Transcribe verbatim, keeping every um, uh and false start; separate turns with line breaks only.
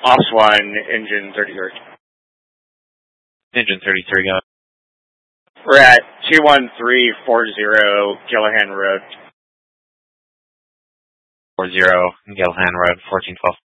Ops one, engine thirty-three.
Engine thirty-three, go.
We're at two one three four zero Gillahan Road.
four zero Gillahan Road, fourteen twelve.